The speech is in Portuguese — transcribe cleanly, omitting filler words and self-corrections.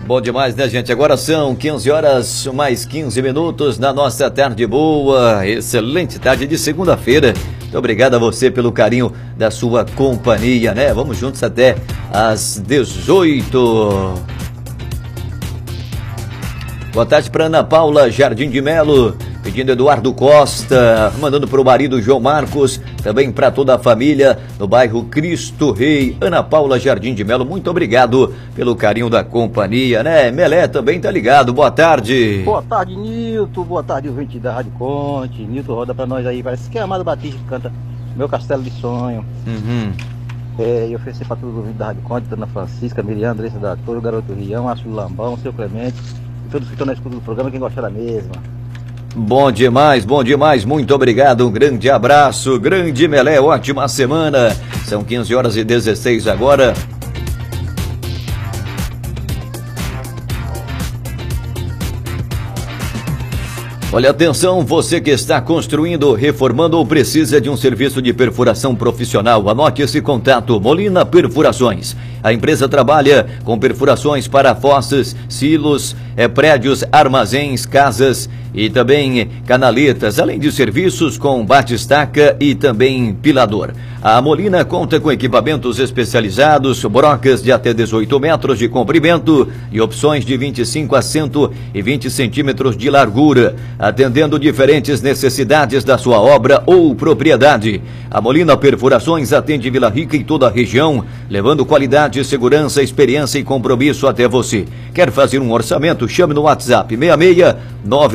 Bom demais, né, gente? Agora são 15 horas mais 15 minutos na nossa tarde boa. Excelente tarde de segunda-feira. Muito obrigado a você pelo carinho da sua companhia, né? Vamos juntos até às 18. Boa tarde para Ana Paula Jardim de Melo, pedindo Eduardo Costa, mandando para o marido João Marcos, também para toda a família no bairro Cristo Rei. Ana Paula Jardim de Melo, muito obrigado pelo carinho da companhia, né? Melé também tá ligado, boa tarde. Boa tarde, Nilton, boa tarde, ouvinte da Rádio Conte. Nilton roda para nós aí, parece que é Amado Batista que canta Meu Castelo de Sonho. E oferecer para todos os ouvintes da Rádio Conte, Dona Francisca, Miriam, Andressa da Torre, o Garoto Rião, Aço Lambão, Seu Clemente, e todos que estão na escuta do programa, quem gostar da mesma. Bom demais, muito obrigado, um grande abraço, grande Melé, ótima semana. São 15 horas e 16 agora. Olha, atenção, você que está construindo, reformando ou precisa de um serviço de perfuração profissional, anote esse contato, Molina Perfurações. A empresa trabalha com perfurações para fossas, silos, prédios, armazéns, casas e também canaletas, além de serviços com bate-estaca e também pilador. A Molina conta com equipamentos especializados, brocas de até 18 metros de comprimento e opções de 25 a 120 centímetros de largura, atendendo diferentes necessidades da sua obra ou propriedade. A Molina Perfurações atende Vila Rica e toda a região, levando qualidade, segurança, experiência e compromisso até você. Quer fazer um orçamento? Chame no WhatsApp 66